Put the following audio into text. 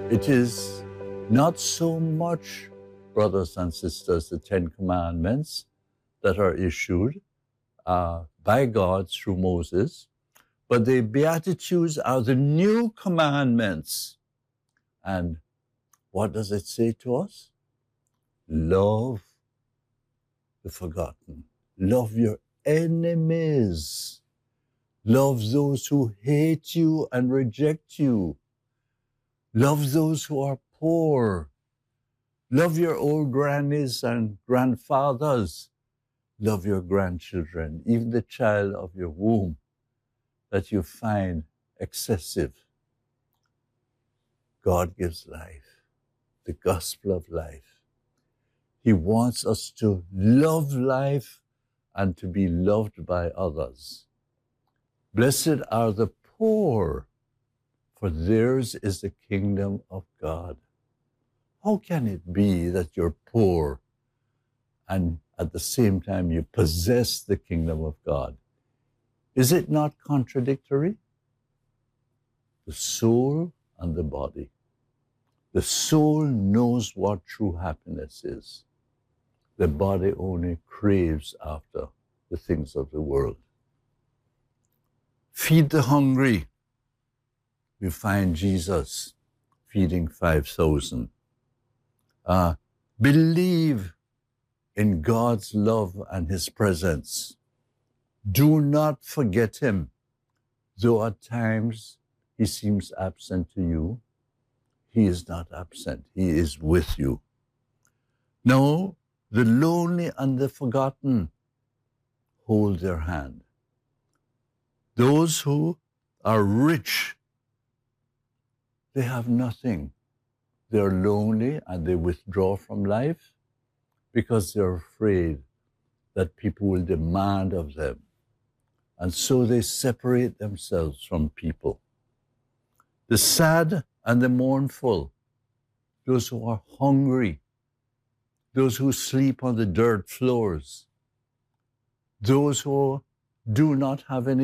It is not so much, brothers and sisters, the Ten Commandments that are issued by God through Moses, but the Beatitudes are the new commandments. And what does it say to us? Love the forgotten. Love your enemies. Love those who hate you and reject you. Love those who are poor. Love your old grannies and grandfathers. Love your grandchildren, even the child of your womb that you find excessive. God gives life, the gospel of life. He wants us to love life and to be loved by others. Blessed are the poor, for theirs is the kingdom of God. How can it be that you're poor and at the same time you possess the kingdom of God? Is it not contradictory? The soul and the body. The soul knows what true happiness is. The body only craves after the things of the world. Feed the hungry. You find Jesus feeding 5,000. Believe in God's love and his presence. Do not forget him. Though at times he seems absent to you, he is not absent. He is with you. No, the lonely and the forgotten, hold their hand. Those who are rich, they have nothing. They're lonely and they withdraw from life because they're afraid that people will demand of them. And so they separate themselves from people. The sad and the mournful, those who are hungry, those who sleep on the dirt floors, those who do not have any